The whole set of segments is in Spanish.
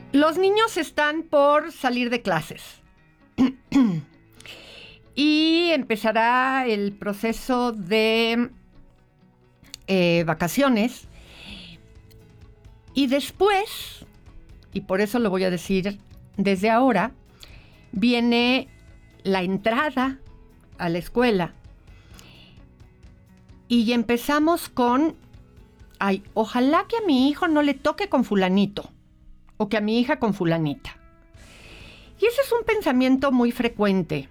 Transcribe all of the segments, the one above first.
Los niños están por salir de clases y empezará el proceso de vacaciones y después, y por eso lo voy a decir desde ahora, viene la entrada a la escuela y empezamos con, ay, ojalá que a mi hijo no le toque con fulanito o que a mi hija con fulanita. Y ese es un pensamiento muy frecuente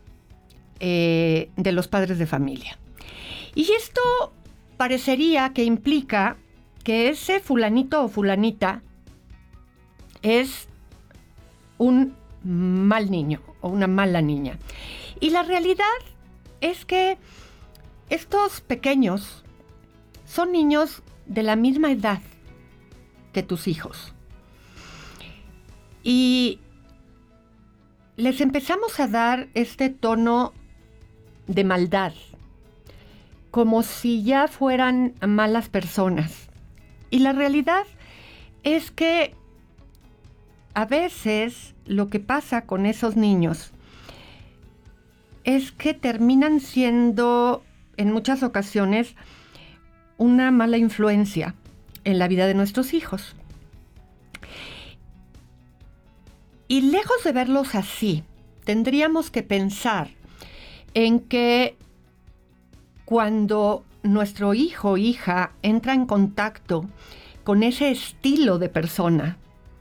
de los padres de familia. Y esto parecería que implica que ese fulanito o fulanita es un mal niño o una mala niña. Y la realidad es que estos pequeños son niños de la misma edad que tus hijos. Y les empezamos a dar este tono de maldad, como si ya fueran malas personas. Y la realidad es que a veces lo que pasa con esos niños es que terminan siendo, en muchas ocasiones, una mala influencia en la vida de nuestros hijos. Y lejos de verlos así, tendríamos que pensar en que cuando nuestro hijo o hija entra en contacto con ese estilo de persona,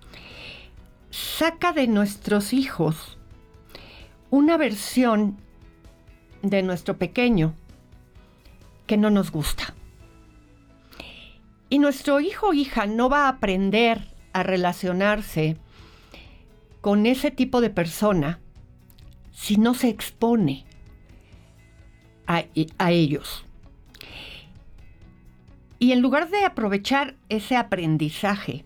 saca de nuestros hijos una versión de nuestro pequeño que no nos gusta. Y nuestro hijo o hija no va a aprender a relacionarse con ese tipo de persona si no se expone a ellos. Y en lugar de aprovechar ese aprendizaje,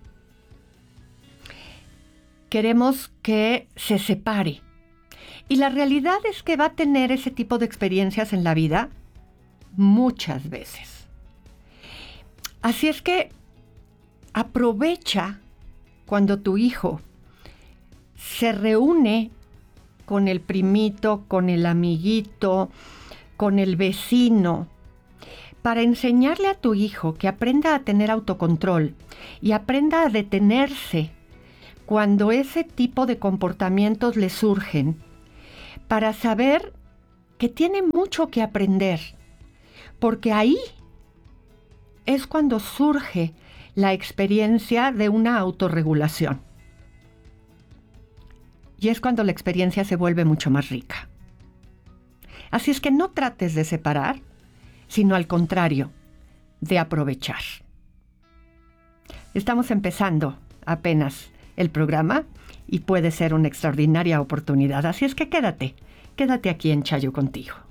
queremos que se separe. Y la realidad es que va a tener ese tipo de experiencias en la vida muchas veces. Así es que aprovecha cuando tu hijo se reúne con el primito, con el amiguito, con el vecino, para enseñarle a tu hijo que aprenda a tener autocontrol y aprenda a detenerse cuando ese tipo de comportamientos le surgen, para saber que tiene mucho que aprender, porque ahí es cuando surge la experiencia de una autorregulación. Y es cuando la experiencia se vuelve mucho más rica. Así es que no trates de separar, sino al contrario, de aprovechar. Estamos empezando apenas el programa y puede ser una extraordinaria oportunidad. Así es que quédate aquí en Chayo contigo.